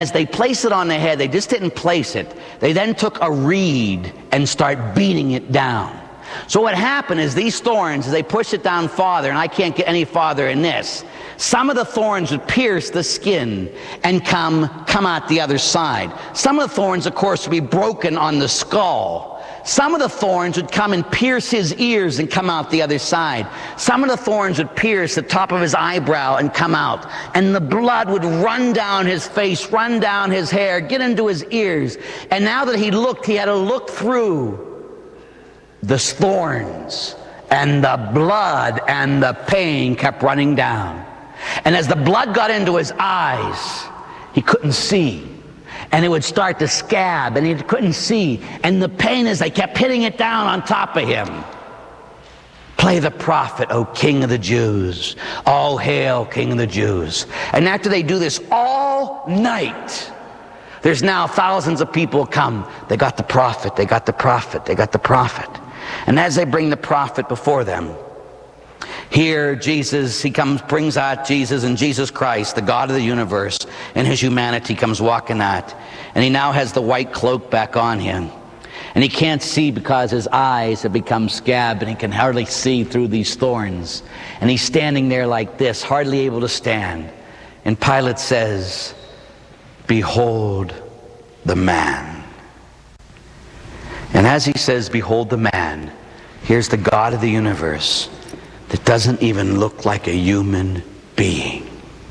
as they place it on the head, they just didn't place it. They then took a reed and start beating it down. So what happened is these thorns, as they push it down farther, and I can't get any farther in this, some of the thorns would pierce the skin and come out the other side. Some of the thorns, of course, would be broken on the skull. Some of the thorns would come and pierce his ears and come out the other side. Some of the thorns would pierce the top of his eyebrow and come out. And the blood would run down his face, run down his hair, get into his ears. And now that he looked, he had to look through the thorns. And the blood and the pain kept running down. And as the blood got into his eyes, he couldn't see. And it would start to scab, and he couldn't see. And the pain as they kept hitting it down on top of him. Play the prophet, O King of the Jews. All hail, King of the Jews. And after they do this all night, there's now thousands of people come. They got the prophet, they got the prophet, they got the prophet. And as they bring the prophet before them, here Jesus, he comes, brings out Jesus, and Jesus Christ, the God of the universe, and his humanity comes walking out. And he now has the white cloak back on him. And he can't see because his eyes have become scabbed and he can hardly see through these thorns. And he's standing there like this, hardly able to stand. And Pilate says, "Behold the man." And as he says, "Behold the man," here's the God of the universe that doesn't even look like a human being.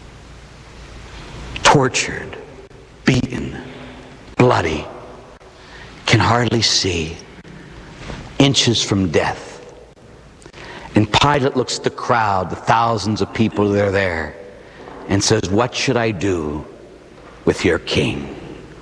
Tortured, beaten, bloody, can hardly see, inches from death. And Pilate looks at the crowd, the thousands of people that are there, and says, "What should I do with your king?"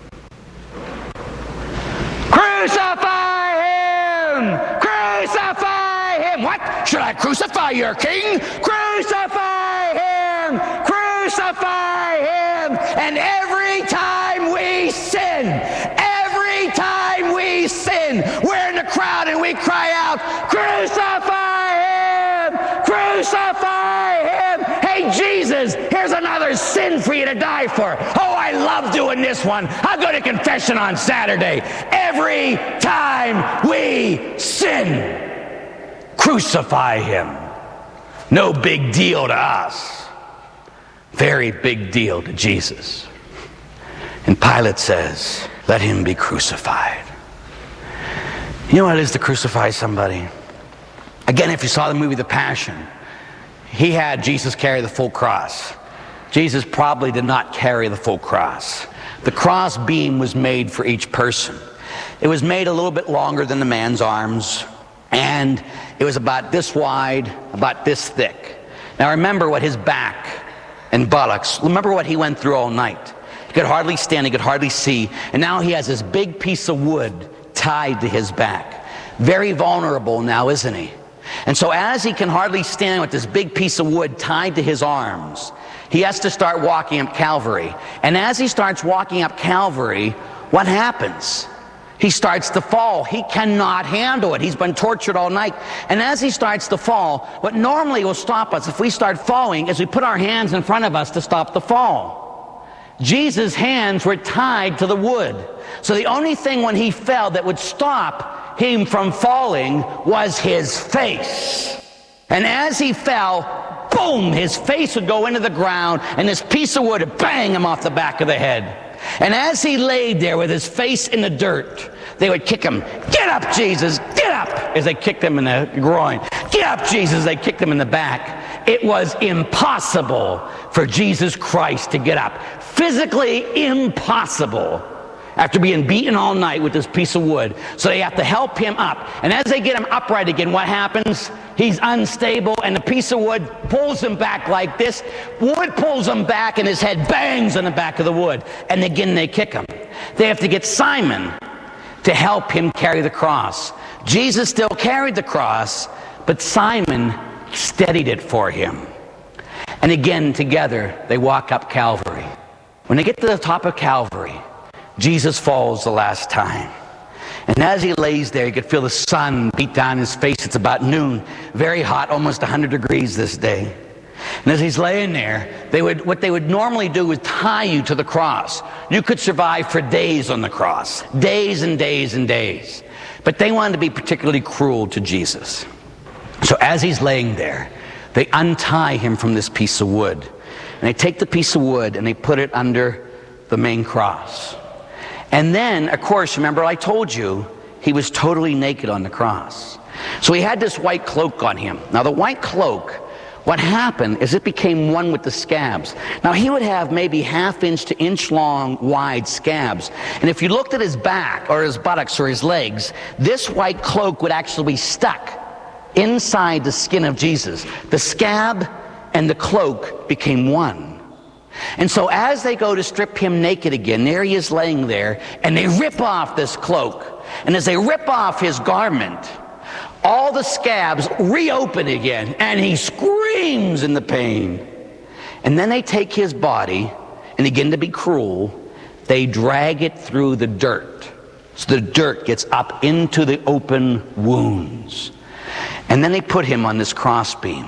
"Crucify him! Crucify him!" "What? Should I crucify your king?" "Crucify him! Crucify him!" And every time we sin, we're in the crowd and we cry out, "Crucify him! Crucify him!" Hey, Jesus, here's another sin for you to die for. Oh, I love doing this one. I'll go to confession on Saturday. Every time we sin, crucify him. No big deal to us. Very big deal to Jesus. And Pilate says, "Let him be crucified." You know what it is to crucify somebody? Again, if you saw the movie The Passion, he had Jesus carry the full cross. Jesus probably did not carry the full cross. The cross beam was made for each person. It was made a little bit longer than the man's arms, and it was about this wide, about this thick. Now remember what his back and buttocks, remember what he went through all night. He could hardly stand, he could hardly see, and now he has this big piece of wood tied to his back. Very vulnerable now, isn't he? And so as he can hardly stand with this big piece of wood tied to his arms, he has to start walking up Calvary. And as he starts walking up Calvary, what happens? He starts to fall. He cannot handle it. He's been tortured all night. And as he starts to fall, what normally will stop us if we start falling is we put our hands in front of us to stop the fall. Jesus' hands were tied to the wood. So the only thing when he fell that would stop him from falling was his face. And as he fell, boom, his face would go into the ground and this piece of wood would bang him off the back of the head. And as he laid there with his face in the dirt, they would kick him. "Get up, Jesus, get up!" as they kicked him in the groin. "Get up, Jesus," they kicked him in the back. It was impossible for Jesus Christ to get up. Physically impossible after being beaten all night with this piece of wood. So they have to help him up. And as they get him upright again, what happens? He's unstable, and the piece of wood pulls him back like this. Wood pulls him back, and his head bangs on the back of the wood. And again, they kick him. They have to get Simon to help him carry the cross. Jesus still carried the cross, but Simon steadied it for him. And again, together, they walk up Calvary. When they get to the top of Calvary, Jesus falls the last time. And as he lays there, you could feel the sun beat down his face. It's about noon. Very hot, almost 100 degrees this day. And as he's laying there, what they would normally do is tie you to the cross. You could survive for days on the cross. Days and days and days. But they wanted to be particularly cruel to Jesus. So as he's laying there, they untie him from this piece of wood. And they take the piece of wood and they put it under the main cross. And then, of course, remember I told you, he was totally naked on the cross. So he had this white cloak on him. Now the white cloak, what happened is it became one with the scabs. Now he would have maybe half-inch to inch-long wide scabs. And if you looked at his back or his buttocks or his legs, this white cloak would actually be stuck inside the skin of Jesus. The scab and the cloak became one. And so as they go to strip him naked again, there he is laying there, and they rip off this cloak. And as they rip off his garment, all the scabs reopen again, and he screams in the pain. And then they take his body, and again to be cruel, they drag it through the dirt. So the dirt gets up into the open wounds. And then they put him on this crossbeam.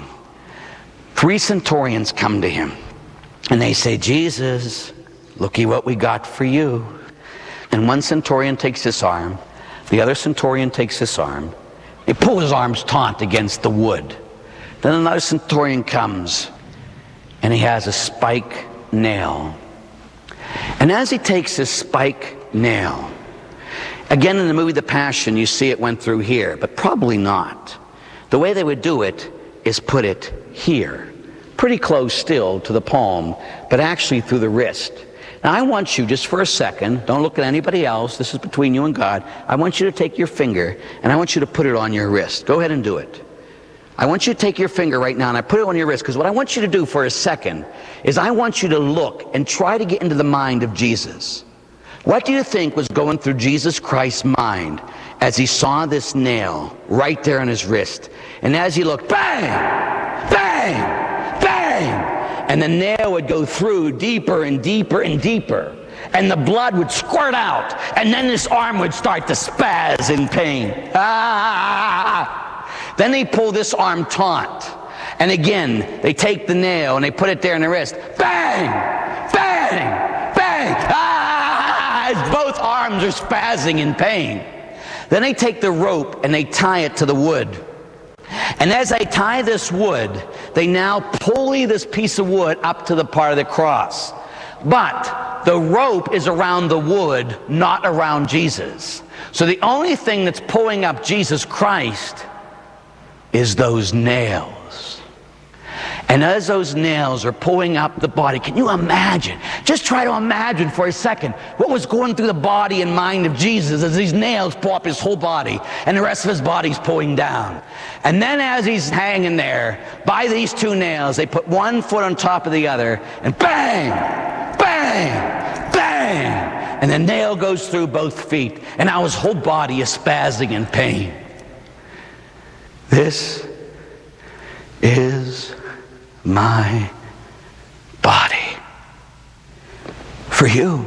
3 centurions come to him, and they say, Jesus, looky what we got for you. And one centurion takes this arm, the other centurion takes this arm. They pull his arms taut against the wood. Then another centurion comes, and he has a spike nail. And as he takes this spike nail, again in the movie The Passion, you see it went through here, but probably not. The way they would do it is put it here, pretty close still to the palm, but actually through the wrist. Now I want you, just for a second, don't look at anybody else, this is between you and God, I want you to take your finger and I want you to put it on your wrist. Go ahead and do it. I want you to take your finger right now and I put it on your wrist, because what I want you to do for a second is I want you to look and try to get into the mind of Jesus. What do you think was going through Jesus Christ's mind as he saw this nail right there on his wrist? And as he looked, bang, bang, bang, and the nail would go through deeper and deeper and deeper, and the blood would squirt out, and then this arm would start to spaz in pain. Then they pull this arm taut, and again they take the nail and they put it there in the wrist. Bang, bang, bang. As both arms are spazzing in pain. Then they take the rope and they tie it to the wood. And as they tie this wood, they now pulley this piece of wood up to the part of the cross. But the rope is around the wood, not around Jesus. So the only thing that's pulling up Jesus Christ is those nails. And as those nails are pulling up the body, can you imagine? Just try to imagine for a second what was going through the body and mind of Jesus as these nails pull up his whole body and the rest of his body's pulling down. And then as he's hanging there by these 2 nails, they put one foot on top of the other, and bang, bang, bang, and the nail goes through both feet, and now his whole body is spazzing in pain. This is my body for you.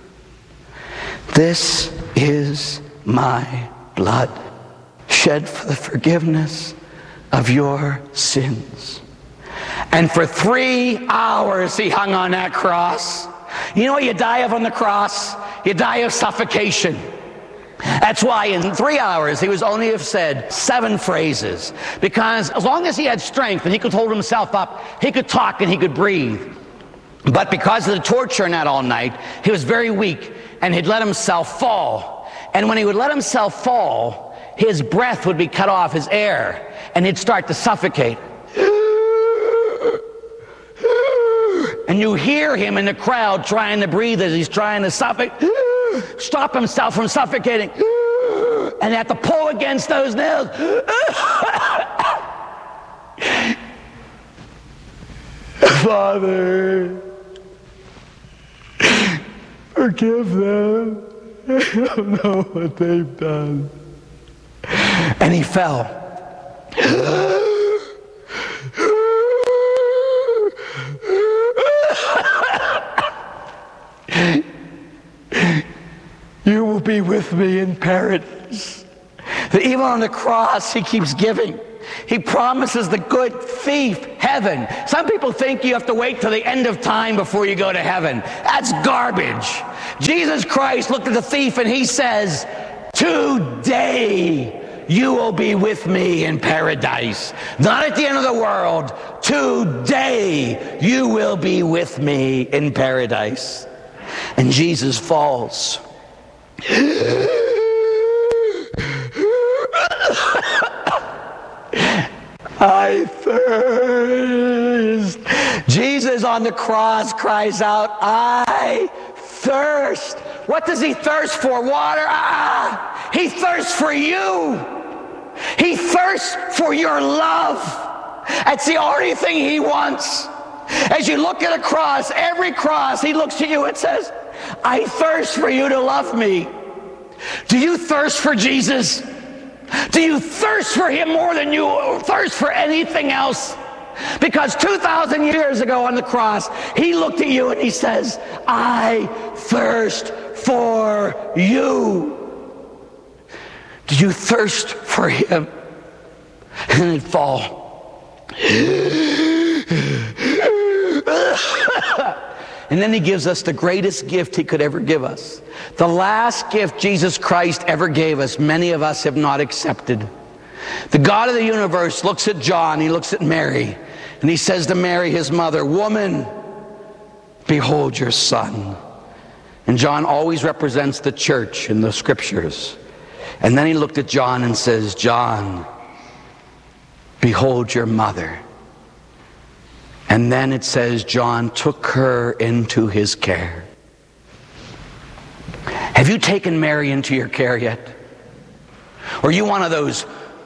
This is my blood shed for the forgiveness of your sins. And for 3 hours he hung on that cross. You know what you die of on the cross? You die of suffocation. That's why in 3 hours he was only have said 7 phrases, because as long as he had strength and he could hold himself up, he could talk and he could breathe. But because of the torture and that all night, he was very weak and he'd let himself fall. And when he would let himself fall, his breath would be cut off, his air, and he'd start to suffocate. And you hear him in the crowd trying to breathe as he's trying to stop himself from suffocating, and have to pull against those nails. Father, forgive them. I don't know what they've done. And he fell. You will be with me in paradise. That even on the cross he keeps giving. He promises the good thief heaven. Some people think you have to wait till the end of time before you go to heaven. That's garbage. Jesus Christ looked at the thief and he says, today you will be with me in paradise. Not at the end of the world. Today you will be with me in paradise. And Jesus falls. I thirst. Jesus on the cross cries out, I thirst. What does he thirst for? Water? He thirsts for you. He thirsts for your love. That's the only thing he wants. As you look at a cross, every cross, he looks at you and says, I thirst for you to love me. Do you thirst for Jesus? Do you thirst for him more than you thirst for anything else? Because 2,000 years ago on the cross, he looked at you and he says, I thirst for you. Do you thirst for him? And then fall. And then he gives us the greatest gift he could ever give us. The last gift Jesus Christ ever gave us, many of us have not accepted. The God of the universe looks at John, he looks at Mary, and he says to Mary, his mother, woman, behold your son. And John always represents the church in the scriptures. And then he looked at John and says, John, behold your mother. And then it says John took her into his care. Have you taken Mary into your care yet? Or are you one of those,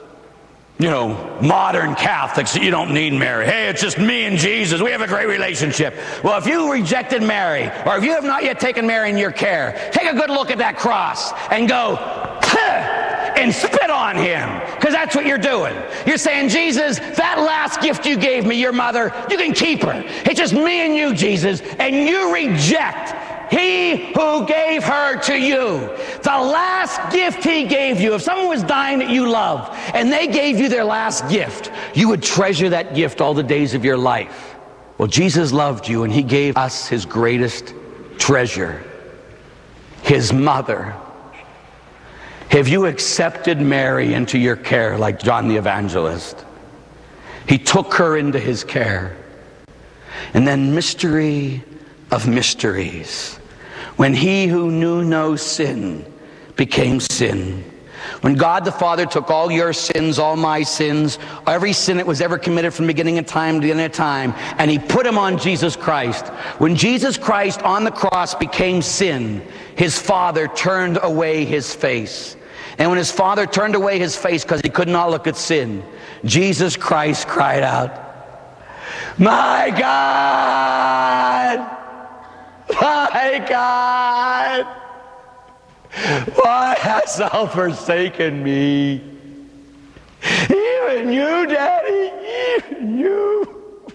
modern Catholics that you don't need Mary? Hey, it's just me and Jesus. We have a great relationship. Well, if you rejected Mary, or if you have not yet taken Mary in your care, take a good look at that cross and go, and spit on him, because that's what you're doing. You're saying, Jesus, that last gift you gave me, your mother, you can keep her. It's just me and you, Jesus, and you reject he who gave her to you. The last gift he gave you. If someone was dying that you love, and they gave you their last gift, you would treasure that gift all the days of your life. Well, Jesus loved you, and he gave us his greatest treasure, his mother. Have you accepted Mary into your care like John the Evangelist? He took her into his care. And then mystery of mysteries, when he who knew no sin became sin. When God the Father took all your sins, all my sins, every sin that was ever committed from the beginning of time to the end of time, and he put them on Jesus Christ. When Jesus Christ on the cross became sin, his Father turned away his face. And when his Father turned away his face because he could not look at sin, Jesus Christ cried out, my God, my God, why hast thou forsaken me? Even you, Daddy, even you.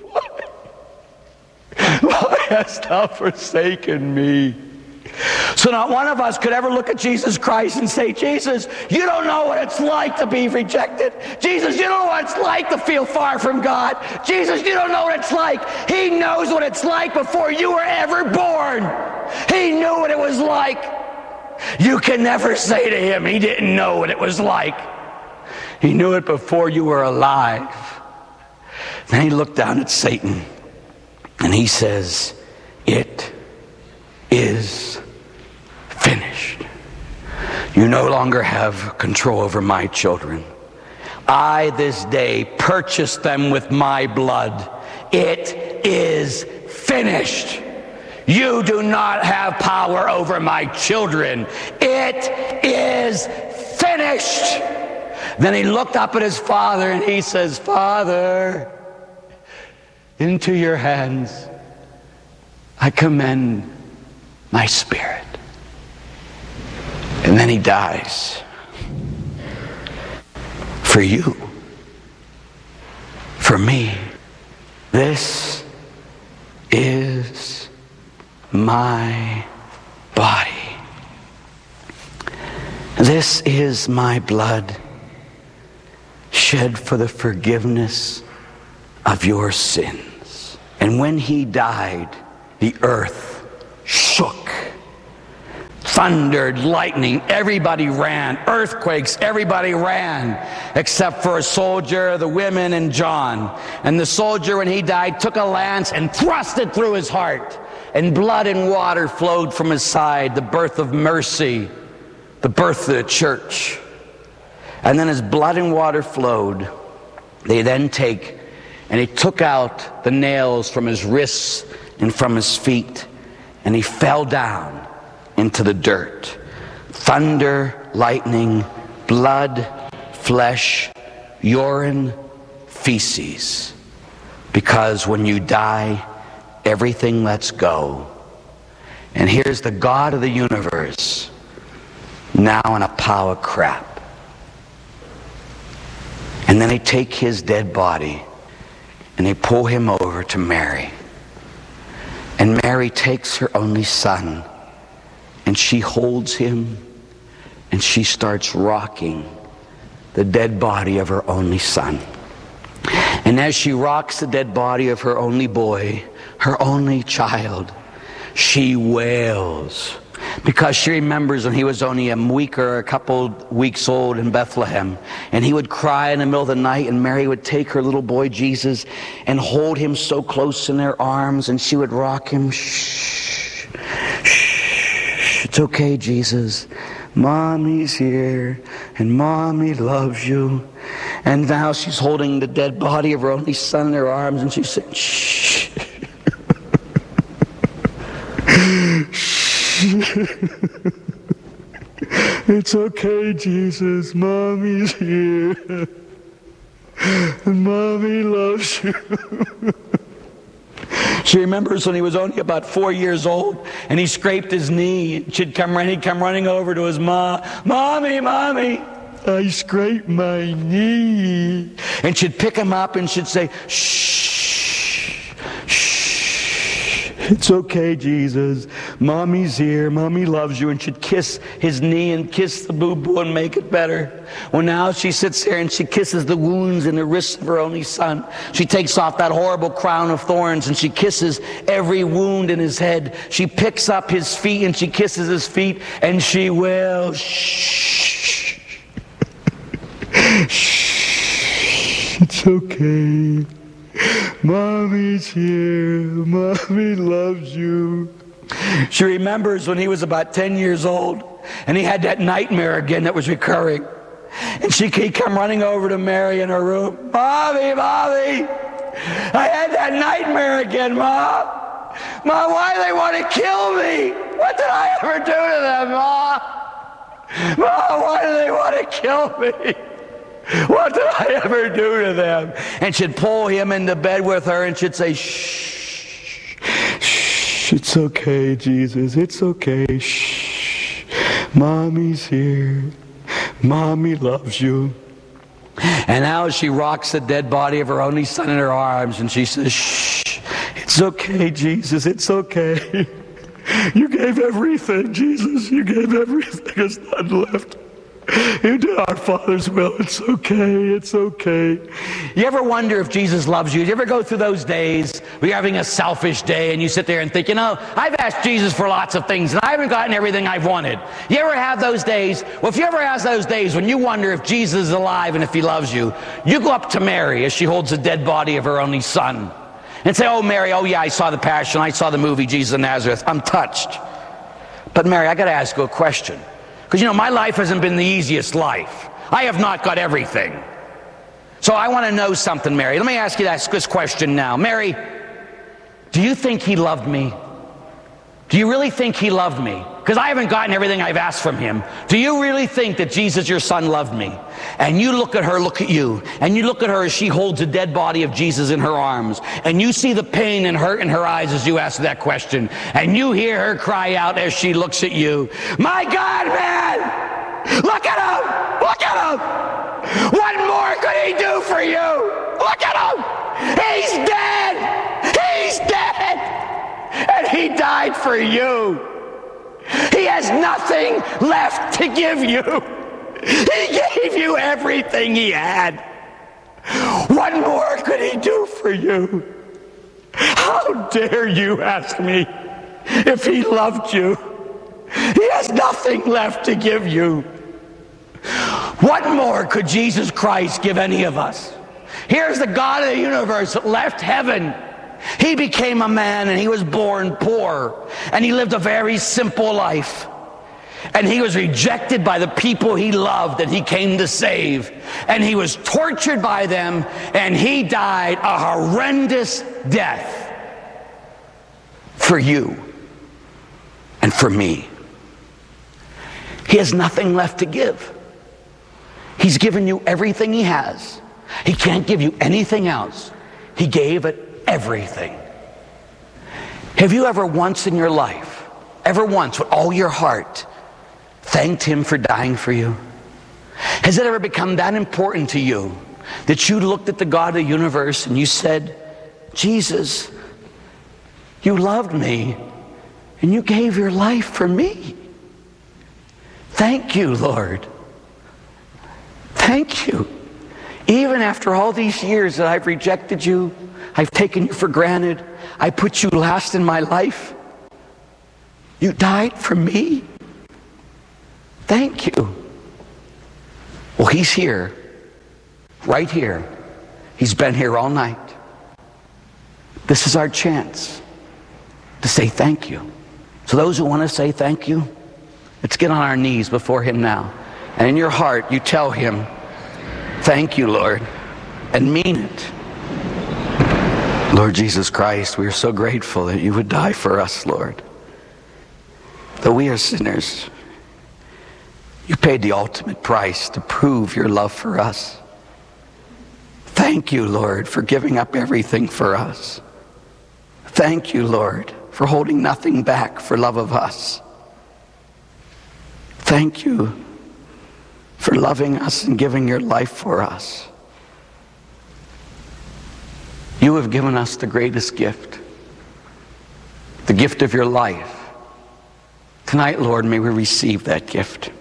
Why hast thou forsaken me? So not one of us could ever look at Jesus Christ and say, Jesus, you don't know what it's like to be rejected. Jesus, you don't know what it's like to feel far from God. Jesus, you don't know what it's like. He knows what it's like before you were ever born. He knew what it was like. You can never say to him he didn't know what it was like. He knew it before you were alive. Then he looked down at Satan and he says, it is finished. You no longer have control over my children. I this day purchased them with my blood. It is finished. You do not have power over my children. It is finished. Then he looked up at his Father and he says, Father, into your hands I commend my spirit. And then he dies for you, for me. This is my body. This is my blood shed for the forgiveness of your sins. And when he died, the earth shook. Thundered, lightning, everybody ran. Earthquakes, everybody ran. Except for a soldier, the women, and John. And the soldier, when he died, took a lance and thrust it through his heart. And blood and water flowed from his side, the birth of mercy, the birth of the church. And then as blood and water flowed, they then he took out the nails from his wrists and from his feet, and he fell down into the dirt. Thunder, lightning, blood, flesh, urine, feces. Because when you die, everything lets go. And here's the God of the universe, now in a pile of crap. And then they take his dead body and they pull him over to Mary. And Mary takes her only son and she holds him and she starts rocking the dead body of her only son. And as she rocks the dead body of her only boy, her only child, she wails. Because she remembers when he was only a week or a couple weeks old in Bethlehem. And he would cry in the middle of the night, and Mary would take her little boy Jesus and hold him so close in her arms, and she would rock him. Shh, shh, it's okay, Jesus. Mommy's here, and Mommy loves you. And now she's holding the dead body of her only son in her arms, and she's saying, shh. It's okay, Jesus. Mommy's here. And Mommy loves you. She remembers when he was only about 4 years old and he scraped his knee. He'd come running over to his mom. Mommy, Mommy, I scraped my knee. And she'd pick him up and she'd say, shh, shh. It's okay, Jesus. Mommy's here. Mommy loves you. And she'd kiss his knee and kiss the boo-boo and make it better. Well, now she sits there and she kisses the wounds in the wrists of her only son. She takes off that horrible crown of thorns and she kisses every wound in his head. She picks up his feet and she kisses his feet and she will. Shh. Shh. It's okay. Mommy's here. Mommy loves you. She remembers when he was about 10 years old and he had that nightmare again that was recurring. And he'd come running over to Mary in her room. Mommy, Mommy, I had that nightmare again, Mom. Mom, why do they want to kill me? What did I ever do to them, Mom? Mom, why do they want to kill me? What did I ever do to them? And she'd pull him into bed with her and she'd say, shh, shh, it's okay, Jesus, it's okay, shh. Mommy's here. Mommy loves you. And now she rocks the dead body of her only son in her arms and she says, shh, it's okay, Jesus, it's okay. You gave everything, Jesus, you gave everything, there's nothing left. You did our Father's will. It's okay. It's okay. You ever wonder if Jesus loves you? You ever go through those days where you're having a selfish day and you sit there and think, you know, I've asked Jesus for lots of things and I haven't gotten everything I've wanted. You ever have those days? Well, if you ever have those days when you wonder if Jesus is alive and if he loves you, you go up to Mary as she holds the dead body of her only son and say, oh, Mary, oh, yeah, I saw the Passion. I saw the movie Jesus of Nazareth. I'm touched. But Mary, I got to ask you a question. Because, you know, my life hasn't been the easiest life. I have not got everything. So I want to know something, Mary. Let me ask you this question now. Mary, do you think he loved me? Do you really think he loved me? Because I haven't gotten everything I've asked from him. Do you really think that Jesus, your son, loved me? And you look at her, look at you, and you look at her as she holds the dead body of Jesus in her arms, and you see the pain and hurt in her eyes as you ask that question, and you hear her cry out as she looks at you, my God, man! Look at him! Look at him! What more could he do for you? Look at him! He's dead! He's dead! And he died for you. He has nothing left to give you. He gave you everything he had. What more could he do for you? How dare you ask me if he loved you? He has nothing left to give you. What more could Jesus Christ give any of us? Here's the God of the universe that left heaven. He became a man and he was born poor. And he lived a very simple life. And he was rejected by the people he loved and he came to save. And he was tortured by them and he died a horrendous death for you and for me. He has nothing left to give. He's given you everything he has. He can't give you anything else. He gave it everything. Have you ever once in your life, ever once with all your heart, thanked him for dying for you? Has it ever become that important to you that you looked at the God of the universe and you said, Jesus, you loved me and you gave your life for me. Thank you, Lord. Thank you. Even after all these years that I've rejected you, I've taken you for granted, I put you last in my life, you died for me. Thank you. Well, he's here, right here. He's been here all night. This is our chance to say thank you. So those who want to say thank you, let's get on our knees before him now. And in your heart, you tell him, thank you, Lord, and mean it. Lord Jesus Christ, we are so grateful that you would die for us, Lord. Though we are sinners, you paid the ultimate price to prove your love for us. Thank you, Lord, for giving up everything for us. Thank you, Lord, for holding nothing back for love of us. Thank you for loving us and giving your life for us. You have given us the greatest gift, the gift of your life. Tonight, Lord, may we receive that gift.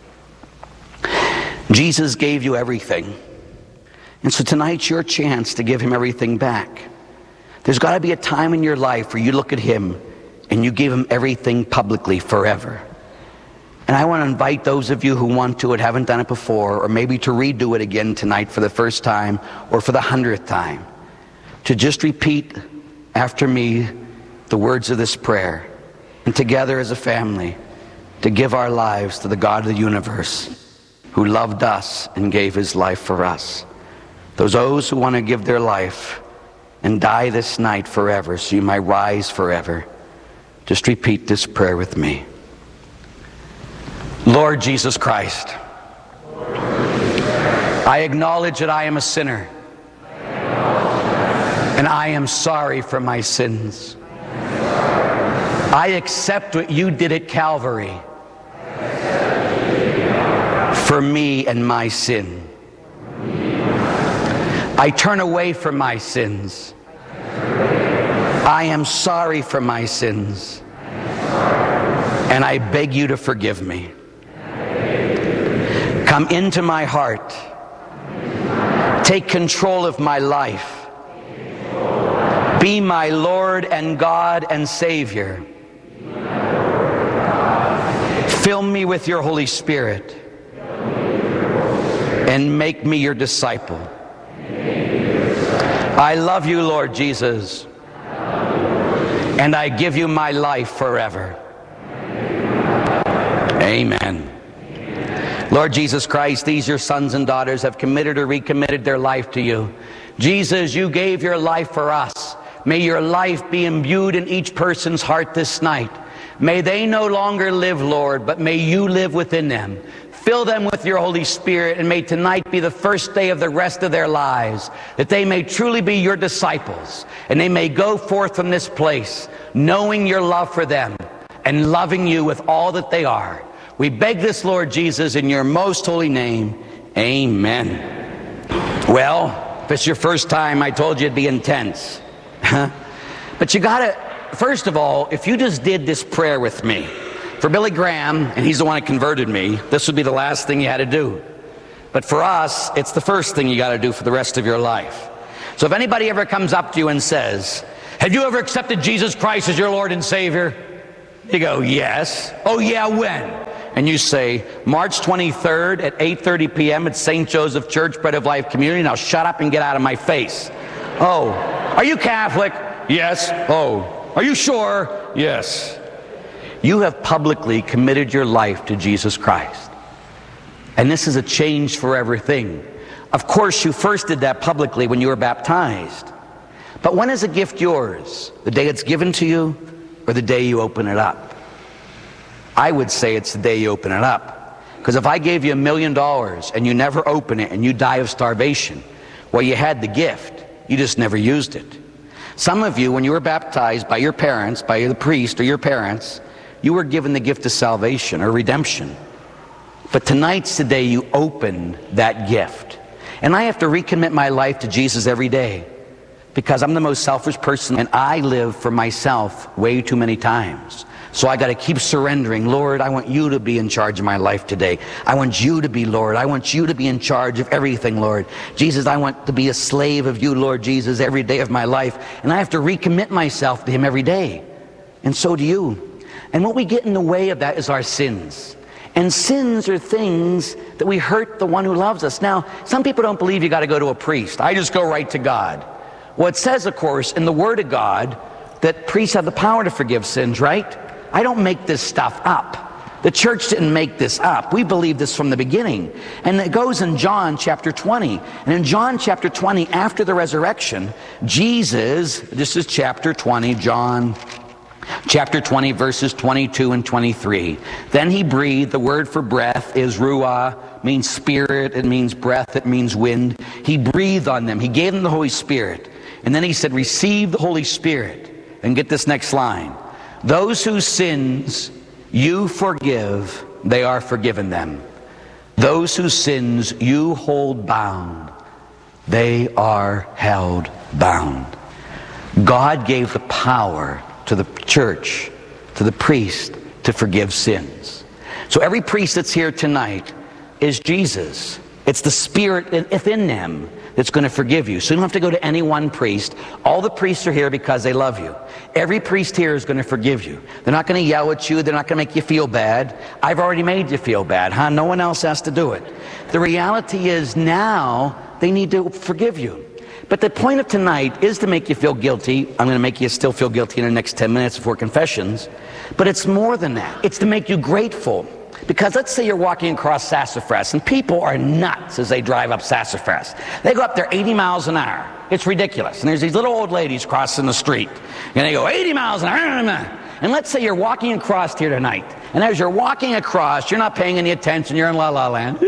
Jesus gave you everything. And so tonight's your chance to give him everything back. There's got to be a time in your life where you look at him and you give him everything publicly forever. And I want to invite those of you who want to and haven't done it before, or maybe to redo it again tonight for the first time or for the 100th time, to just repeat after me the words of this prayer, and together as a family to give our lives to the God of the universe who loved us and gave his life for us. Those who want to give their life and die this night forever so you might rise forever, just repeat this prayer with me. Lord Jesus Christ, I acknowledge that I am a sinner and I am sorry for my sins. I accept what you did at Calvary for me and my sin. I turn away from my sins. I am sorry for my sins. And I beg you to forgive me. Come into my heart. Take control of my life. Be my Lord and God and Savior. Fill me with your Holy Spirit. And make me your disciple. I love you, Lord Jesus. And I give you my life forever. Amen. Lord Jesus Christ, these your sons and daughters have committed or recommitted their life to you. Jesus, you gave your life for us. May your life be imbued in each person's heart this night. May they no longer live, Lord, but may you live within them. Fill them with your Holy Spirit, and may tonight be the first day of the rest of their lives, that they may truly be your disciples, and they may go forth from this place knowing your love for them and loving you with all that they are. We beg this, Lord Jesus, in your most holy name. Amen. Well, if it's your first time, I told you it'd be intense. But you gotta, first of all, if you just did this prayer with me, for Billy Graham, and he's the one that converted me, this would be the last thing you had to do. But for us, it's the first thing you got to do for the rest of your life. So if anybody ever comes up to you and says, have you ever accepted Jesus Christ as your Lord and Savior? You go, yes. Oh yeah, when? And you say, March 23rd at 8:30 p.m. at St. Joseph Church, Bread of Life Community. Now shut up and get out of my face. Oh, are you Catholic? Yes. Oh, are you sure? Yes. You have publicly committed your life to Jesus Christ. And this is a change forever thing. Of course, you first did that publicly when you were baptized. But when is a gift yours? The day it's given to you or the day you open it up? I would say it's the day you open it up. Because if I gave you $1 million and you never open it and you die of starvation, well, you had the gift. You just never used it. Some of you, when you were baptized by your parents, by the priest or your parents, you were given the gift of salvation or redemption. But tonight's the day you open that gift. And I have to recommit my life to Jesus every day because I'm the most selfish person and I live for myself way too many times. So I got to keep surrendering. Lord, I want you to be in charge of my life today. I want you to be Lord. I want you to be in charge of everything, Lord. Jesus, I want to be a slave of you, Lord Jesus, every day of my life. And I have to recommit myself to him every day. And so do you. And what we get in the way of that is our sins. And sins are things that we hurt the one who loves us. Now, some people don't believe you got to go to a priest. I just go right to God. Well, it says, of course, in the Word of God that priests have the power to forgive sins, right? I don't make this stuff up. The church didn't make this up. We believe this from the beginning. And it goes in John chapter 20. And in John chapter 20, after the resurrection, Jesus, this is chapter 20, John chapter 20, verses 22 and 23. Then he breathed. The word for breath is ruah, means spirit, it means breath, it means wind. He breathed on them. He gave them the Holy Spirit. And then he said, receive the Holy Spirit. And get this next line. Those whose sins you forgive, they are forgiven them. Those whose sins you hold bound, they are held bound. God gave the power to the church, to the priest, to forgive sins. So every priest that's here tonight is Jesus. It's the Spirit within them that's going to forgive you. So you don't have to go to any one priest. All the priests are here because they love you. Every priest here is going to forgive you. They're not going to yell at you. They're not going to make you feel bad. I've already made you feel bad, huh? No one else has to do it. The reality is now they need to forgive you. But the point of tonight is to make you feel guilty. I'm going to make you still feel guilty in the next 10 minutes before confessions. But it's more than that. It's to make you grateful. Because let's say you're walking across Sassafras, and people are nuts as they drive up Sassafras. They go up there 80 miles an hour. It's ridiculous. And there's these little old ladies crossing the street, and they go 80 miles an hour. And let's say you're walking across here tonight, and as you're walking across, you're not paying any attention, you're in La La Land.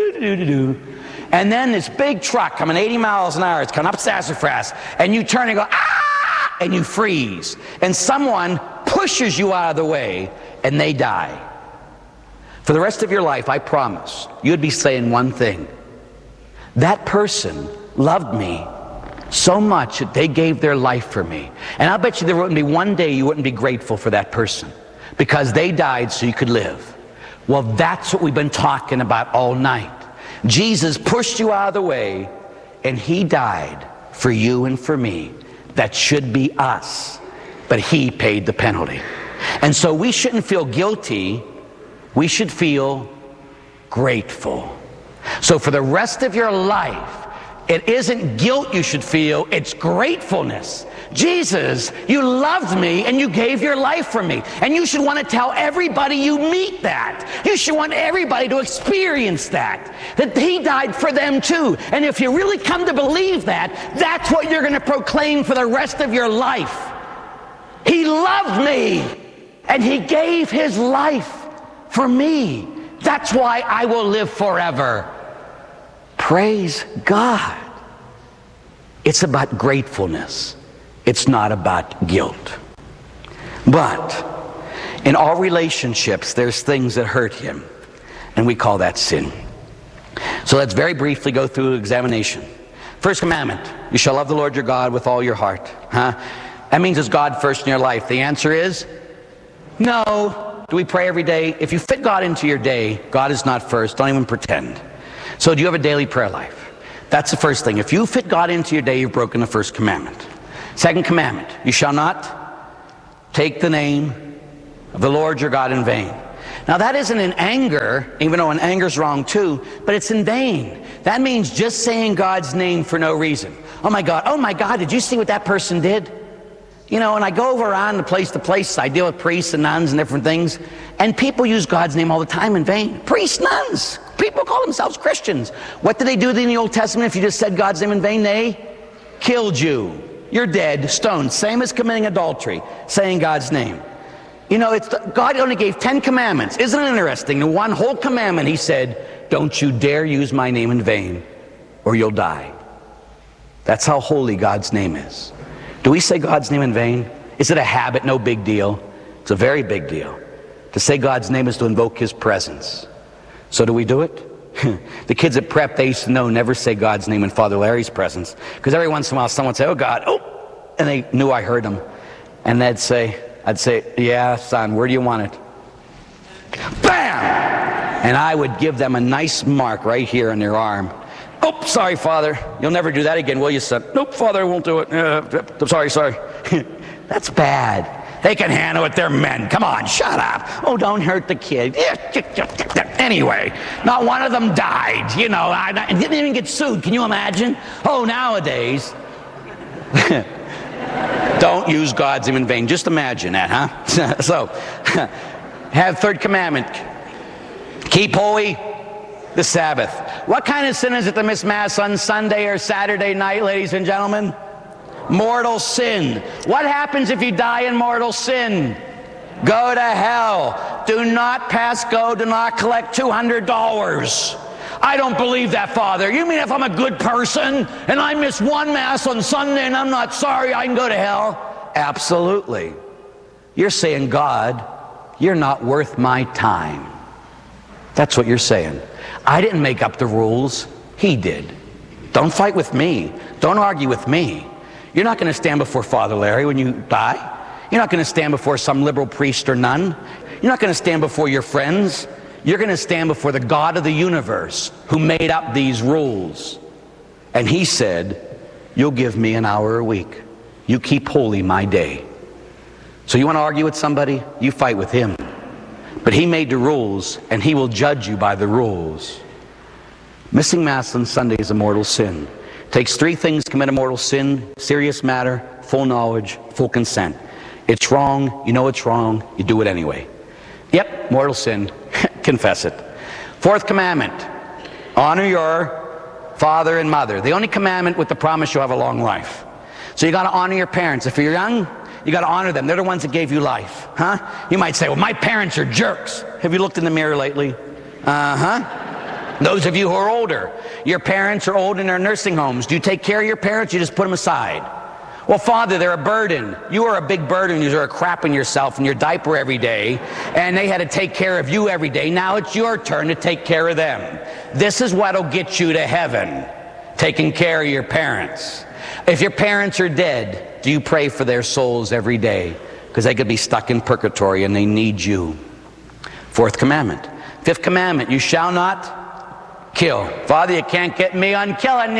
And then this big truck coming 80 miles an hour, it's coming up Sassafras, and you turn and go, ah! And you freeze. And someone pushes you out of the way, and they die. For the rest of your life, I promise, you'd be saying one thing. That person loved me so much that they gave their life for me. And I'll bet you there wouldn't be one day you wouldn't be grateful for that person because they died so you could live. Well, that's what we've been talking about all night. Jesus pushed you out of the way, and he died for you and for me. That should be us. But he paid the penalty. And so we shouldn't feel guilty. We should feel grateful. So for the rest of your life, it isn't guilt you should feel, it's gratefulness. Jesus, you loved me and you gave your life for me. And you should want to tell everybody you meet that. You should want everybody to experience that he died for them too. And if you really come to believe that, that's what you're going to proclaim for the rest of your life. He loved me and he gave his life for me. That's why I will live forever. Praise God. It's about gratefulness. It's not about guilt. But in all relationships, there's things that hurt him, and we call that sin. So let's very briefly go through examination. First commandment, you shall love the Lord your God with all your heart. That means it's God first in your life. The answer is no. Do we pray every day? If you fit God into your day, God is not first. Don't even pretend. So do you have a daily prayer life? That's the first thing. If you fit God into your day, you've broken the first commandment. Second commandment, you shall not take the name of the Lord your God in vain. Now that isn't in anger, even though in anger is wrong too, but it's in vain. That means just saying God's name for no reason. Oh my God, did you see what that person did? You know, and I go over around the place to place, I deal with priests and nuns and different things, and people use God's name all the time in vain. Priests, nuns, people call themselves Christians. What did they do in the Old Testament if you just said God's name in vain? They killed you. You're dead, stoned. Same as committing adultery, saying God's name. You know, God only gave 10 commandments. Isn't it interesting? The one whole commandment, he said, don't you dare use my name in vain or you'll die. That's how holy God's name is. Do we say God's name in vain? Is it a habit? No big deal. It's a very big deal. To say God's name is to invoke his presence. So do we do it? The kids at prep, they used to know never say God's name in Father Larry's presence. Because every once in a while someone would say, oh God, oh, and they knew I heard them. And I'd say, yeah, son, where do you want it? Bam! And I would give them a nice mark right here on their arm. Oh, sorry, Father. You'll never do that again, will you, son? Nope, Father, I won't do it. I'm sorry. That's bad. They can handle it. They're men. Come on, shut up. Oh, don't hurt the kid. Anyway, not one of them died. You know, I didn't even get sued. Can you imagine? Oh, nowadays. Don't use God's name in vain. Just imagine that, huh? So, have third commandment. Keep holy the Sabbath. What kind of sin is it to miss Mass on Sunday or Saturday night, ladies and gentlemen? Mortal sin. What happens if you die in mortal sin? Go to hell. Do not pass go. Do not collect $200. I don't believe that, Father. You mean if I'm a good person and I miss one Mass on Sunday and I'm not sorry, I can go to hell? Absolutely. You're saying, God, you're not worth my time. That's what you're saying. I didn't make up the rules. He did. Don't fight with me. Don't argue with me. You're not going to stand before Father Larry when you die. You're not going to stand before some liberal priest or nun. You're not going to stand before your friends. You're going to stand before the God of the universe who made up these rules. And he said, you'll give me an hour a week. You keep holy my day. So you want to argue with somebody? You fight with him. But he made the rules, and he will judge you by the rules. Missing Mass on Sunday is a mortal sin. It takes 3 things to commit a mortal sin: serious matter, full knowledge, full consent. It's wrong, you know it's wrong, you do it anyway. Yep, mortal sin. Confess it. 4th commandment, honor your father and mother. The only commandment with the promise you'll have a long life. So you got to honor your parents. If you're young, you got to honor them. They're the ones that gave you life. You might say, well, my parents are jerks. Have you looked in the mirror lately? Those of you who are older, your parents are old in their nursing homes. Do you take care of your parents? You just put them aside. Well, Father, they're a burden. You are a big burden. You are crapping yourself in your diaper every day, and they had to take care of you every day. Now it's your turn to take care of them. This is what'll get you to heaven, taking care of your parents. If your parents are dead, do you pray for their souls every day? Because they could be stuck in purgatory and they need you. 4th commandment. 5th commandment, you shall not kill. Father, you can't get me on killing.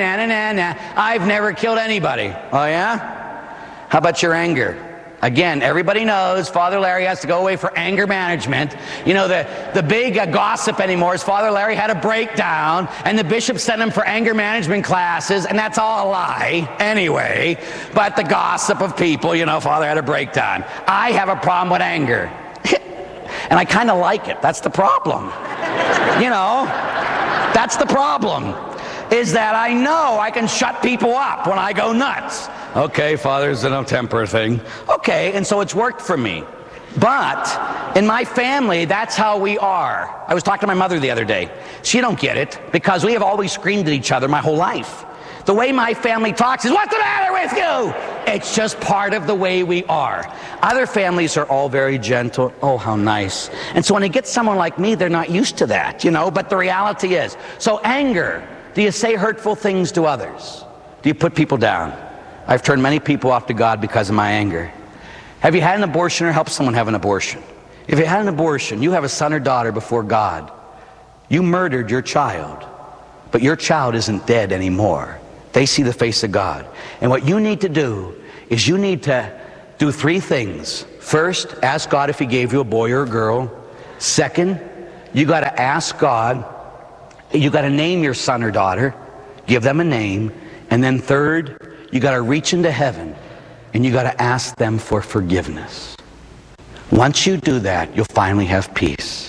I've never killed anybody. Oh yeah? How about your anger? Again, everybody knows Father Larry has to go away for anger management. You know, the big gossip anymore is Father Larry had a breakdown and the bishop sent him for anger management classes, and that's all a lie anyway. But the gossip of people, you know, Father had a breakdown. I have a problem with anger. And I kind of like it. That's the problem. You know, that's the problem. Is that I know I can shut people up when I go nuts. Okay, Father, it's a no temper thing. Okay, and so it's worked for me. But in my family, that's how we are. I was talking to my mother the other day. She don't get it because we have always screamed at each other my whole life. The way my family talks is, what's the matter with you? It's just part of the way we are. Other families are all very gentle. Oh, how nice. And so when they get someone like me, they're not used to that, you know, but the reality is. So anger. Do you say hurtful things to others? Do you put people down? I've turned many people off to God because of my anger. Have you had an abortion or helped someone have an abortion? If you had an abortion, you have a son or daughter before God. You murdered your child. but your child isn't dead anymore. They see the face of God. And what you need to do is you need to do 3 things. First, ask God if he gave you a boy or a girl. Second, you got to ask God, you got to name your son or daughter, give them a name. And then third, you got to reach into heaven and you got to ask them for forgiveness. Once you do that, you'll finally have peace.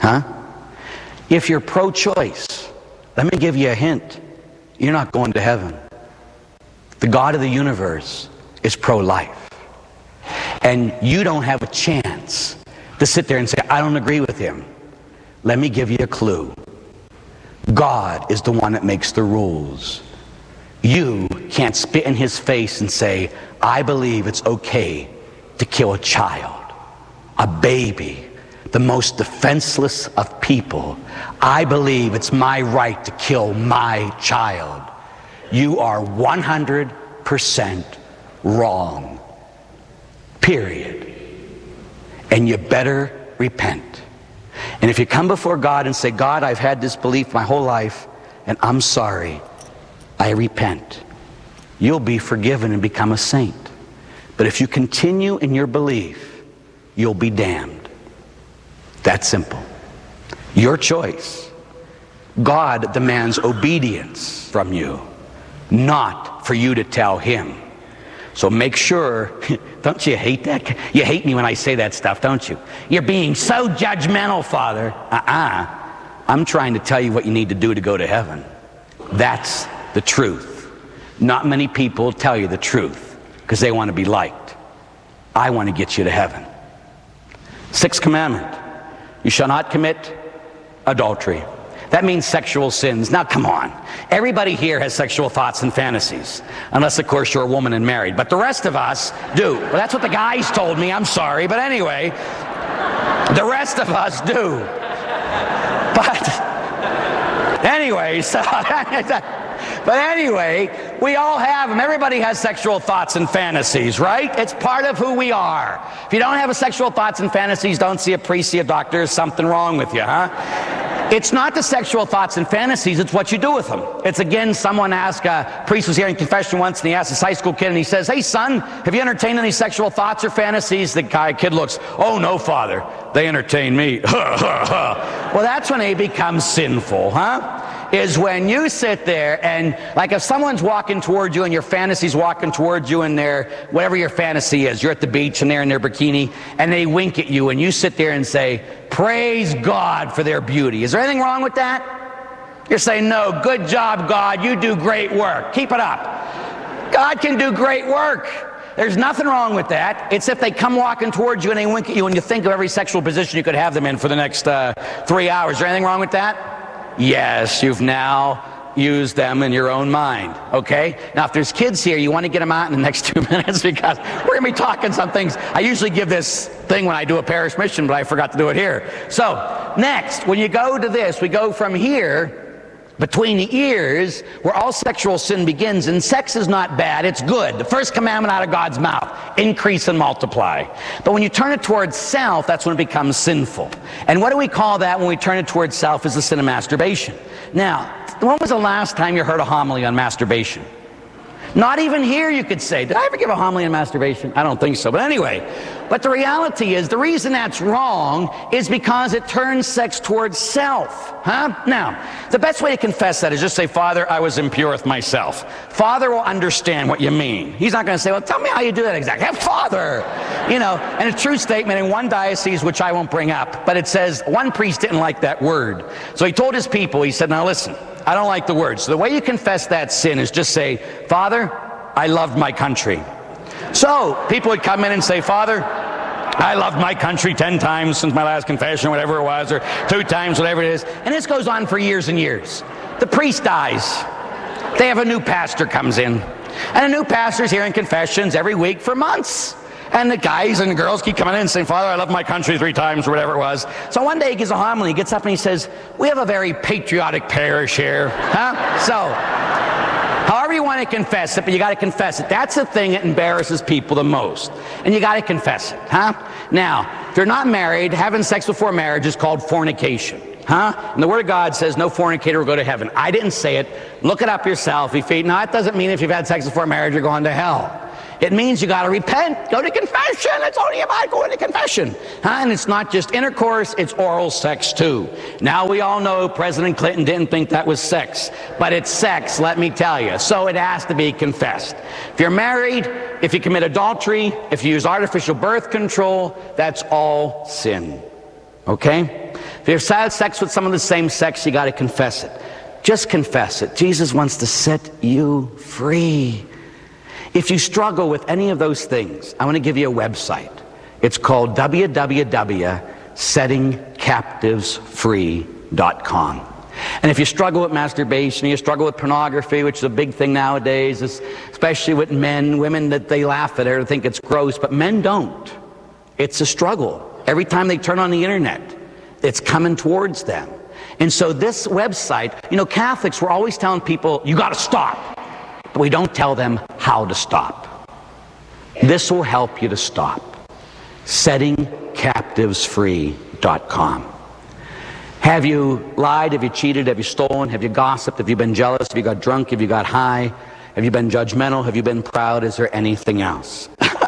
If you're pro-choice, let me give you a hint. You're not going to heaven. The God of the universe is pro-life. And you don't have a chance to sit there and say, I don't agree with him. Let me give you a clue. God is the one that makes the rules. You can't spit in his face and say, I believe it's okay to kill a child, a baby, the most defenseless of people. I believe it's my right to kill my child. You are 100% wrong. Period. And you better repent. And if you come before God and say, God, I've had this belief my whole life, and I'm sorry, I repent, you'll be forgiven and become a saint. But if you continue in your belief, you'll be damned. That simple. Your choice. God demands obedience from you, not for you to tell him. So make sure, don't you hate that? You hate me when I say that stuff, don't you? You're being so judgmental, Father. I'm trying to tell you what you need to do to go to heaven. That's the truth. Not many people tell you the truth because they want to be liked. I want to get you to heaven. 6th commandment, you shall not commit adultery. That means sexual sins. Now, come on. Everybody here has sexual thoughts and fantasies. Unless, of course, you're a woman and married. But the rest of us do. Well, that's what the guys told me. I'm sorry. But anyway, the rest of us do. But anyway, but anyway, we all have them. Everybody has sexual thoughts and fantasies, right? It's part of who we are. If you don't have a sexual thoughts and fantasies, don't see a priest, see a doctor. There's something wrong with you, It's not the sexual thoughts and fantasies, it's what you do with them. It's again, someone asked, a priest was here in confession once, and he asked this high school kid, and he says, hey son, have you entertained any sexual thoughts or fantasies? The kid looks, oh no, Father, they entertain me. Well, that's when they become sinful, is when you sit there and, like, if someone's walking towards you and your fantasy's walking towards you and they're, whatever your fantasy is, you're at the beach and they're in their bikini and they wink at you and you sit there and say, praise God for their beauty. Is there anything wrong with that? You're saying, no, good job, God, you do great work. Keep it up. God can do great work. There's nothing wrong with that. It's if they come walking towards you and they wink at you and you think of every sexual position you could have them in for the next 3 hours. Is there anything wrong with that? Yes, you've now used them in your own mind, okay? Now, if there's kids here, you want to get them out in the next 2 minutes because we're going to be talking some things. I usually give this thing when I do a parish mission, but I forgot to do it here. So, next, when you go to this, we go from here, between the ears, where all sexual sin begins, and sex is not bad, it's good. The first commandment out of God's mouth, increase and multiply. But when you turn it towards self, that's when it becomes sinful. And what do we call that when we turn it towards self? Is the sin of masturbation. Now, when was the last time you heard a homily on masturbation? Not even here, you could say. Did I ever give a homily on masturbation? I don't think so. But anyway, but the reality is, the reason that's wrong is because it turns sex towards self. Now, the best way to confess that is just say, Father, I was impure with myself. Father will understand what you mean. He's not going to say, well, tell me how you do that exactly. Hey, Father! You know, and a true statement in one diocese, which I won't bring up, but it says one priest didn't like that word. So he told his people, he said, now listen, I don't like the word. So the way you confess that sin is just say, Father, I loved my country. So people would come in and say, Father, I loved my country 10 times since my last confession, or whatever it was, or 2 times, whatever it is. And this goes on for years and years. The priest dies. They have a new pastor comes in. And a new pastor's hearing confessions every week for months. And the guys and the girls keep coming in and saying, Father, I love my country 3 times, or whatever it was. So one day he gives a homily, he gets up and he says, we have a very patriotic parish here. So, however you want to confess it, but you got to confess it. That's the thing that embarrasses people the most. And you got to confess it, Now, if you're not married, having sex before marriage is called fornication. And the Word of God says no fornicator will go to heaven. I didn't say it. Look it up yourself. Now, it doesn't mean if you've had sex before marriage, you're going to hell. It means you got to repent, go to confession. It's only about going to confession. And it's not just intercourse, it's oral sex too. Now we all know President Clinton didn't think that was sex, but it's sex, let me tell you. So it has to be confessed. If you're married, if you commit adultery, if you use artificial birth control, that's all sin. Okay? If you've had sex with someone of the same sex, you got to confess it. Just confess it. Jesus wants to set you free. If you struggle with any of those things, I want to give you a website. It's called www.settingcaptivesfree.com. And if you struggle with masturbation, you struggle with pornography, which is a big thing nowadays, especially with men, women, that they laugh at it or think it's gross, but men don't. It's a struggle. Every time they turn on the internet, it's coming towards them. And so this website, Catholics, we're always telling people, you got to stop. But we don't tell them how to stop. This will help you to stop. SettingCaptivesFree.com. Have you lied? Have you cheated? Have you stolen? Have you gossiped? Have you been jealous? Have you got drunk? Have you got high? Have you been judgmental? Have you been proud? Is there anything else?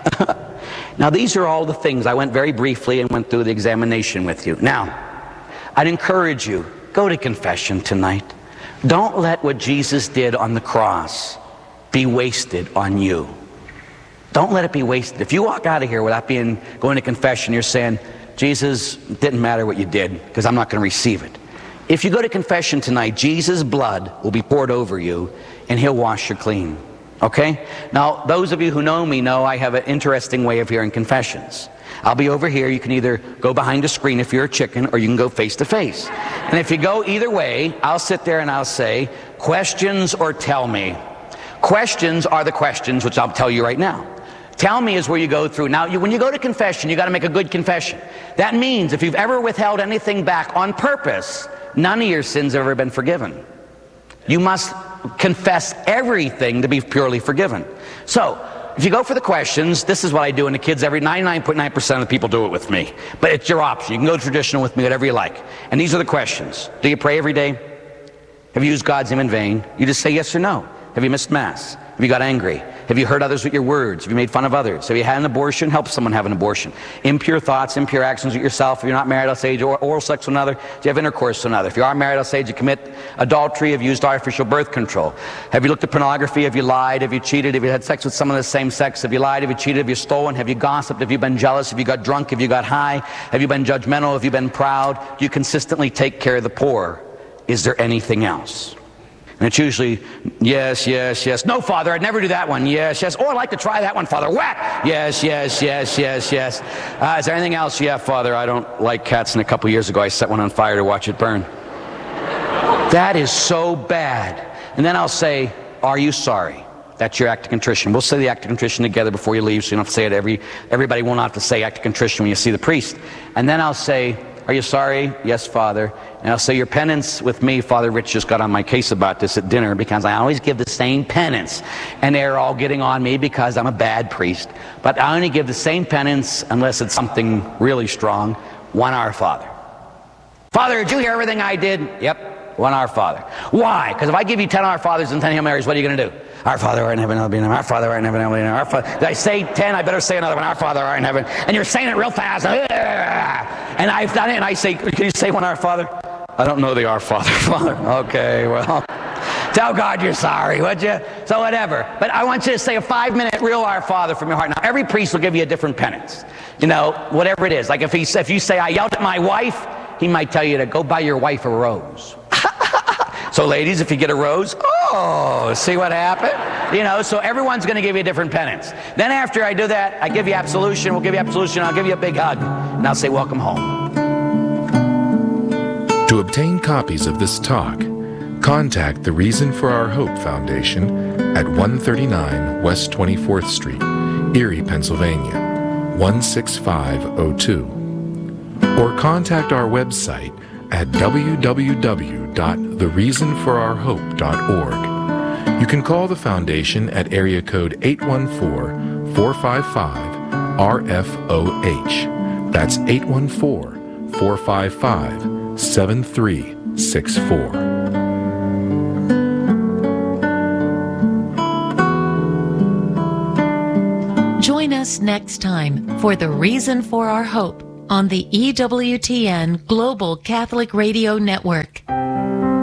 Now, these are all the things. I went very briefly and went through the examination with you. Now, I'd encourage you, go to confession tonight. Don't let what Jesus did on the cross be wasted on you. Don't let it be wasted. If you walk out of here without going to confession, you're saying, Jesus, it didn't matter what you did because I'm not going to receive it. If you go to confession tonight, Jesus' blood will be poured over you and he'll wash you clean. Okay? Now, those of you who know me know I have an interesting way of hearing confessions. I'll be over here. You can either go behind a screen if you're a chicken, or you can go face to face. And if you go either way, I'll sit there and I'll say, questions or tell me. Questions are the questions, which I'll tell you right now. Tell me is where you go through. Now, when you go to confession, you got to make a good confession. That means if you've ever withheld anything back on purpose, none of your sins have ever been forgiven. You must confess everything to be purely forgiven. So, if you go for the questions, this is what I do, and the kids, 99.9% of the people do it with me. But it's your option. You can go traditional with me, whatever you like. And these are the questions. Do you pray every day? Have you used God's name in vain? You just say yes or no. Have you missed Mass? Have you got angry? Have you hurt others with your words? Have you made fun of others? Have you had an abortion? Help someone have an abortion. Impure thoughts, impure actions with yourself. If you're not married, I'll say oral sex with another. Do you have intercourse with another? If you are married, I'll say, did you commit adultery? Have you used artificial birth control? Have you looked at pornography? Have you lied? Have you cheated? Have you had sex with someone of the same sex? Have you lied? Have you cheated? Have you stolen? Have you gossiped? Have you been jealous? Have you got drunk? Have you got high? Have you been judgmental? Have you been proud? Do you consistently take care of the poor? Is there anything else? And it's usually, yes, yes, yes. No, Father, I'd never do that one. Yes, yes. Oh, I'd like to try that one, Father. Whack! Yes, yes, yes, yes, yes. Is there anything else? Yeah, Father, I don't like cats, and a couple years ago I set one on fire to watch it burn. That is so bad. And then I'll say, are you sorry? That's your act of contrition. We'll say the act of contrition together before you leave, so you don't have to say it everybody won't have to say act of contrition when you see the priest. And then I'll say, are you sorry? Yes, Father. And I'll say, your penance with me, Father Rich just got on my case about this at dinner because I always give the same penance. And they're all getting on me because I'm a bad priest. But I only give the same penance unless it's something really strong. One Our Father. Father, did you hear everything I did? Yep. One Our Father. Why? Because if I give you 10 Our Fathers and 10 Hail Marys, what are you going to do? Our Father who art in heaven, hallowed be thy name. Our Father who art in heaven, hallowed be thy name. Our Father. Did I say 10? I better say another one. Our Father who art in heaven. And you're saying it real fast. And I've done it, and I say, can you say one Our Father? I don't know the Our Father. Father. Okay, well, tell God you're sorry, would you? So whatever. But I want you to say a 5-minute real Our Father from your heart. Now, every priest will give you a different penance. You know, whatever it is. Like if you say, I yelled at my wife, he might tell you to go buy your wife a rose. So ladies, if you get a rose, oh, see what happened? You know, so everyone's going to give you a different penance. Then after I do that, I give you absolution. We'll give you absolution. I'll give you a big hug. And I'll say, welcome home. To obtain copies of this talk, contact the Reason for Our Hope Foundation at 139 West 24th Street, Erie, Pennsylvania, 16502. Or contact our website at www.thereasonforourhope.org. You can call the foundation at area code 814-455-RFOH. That's 814-455-RFOH. 7364. Join us next time for The Reason for Our Hope on the EWTN Global Catholic Radio Network.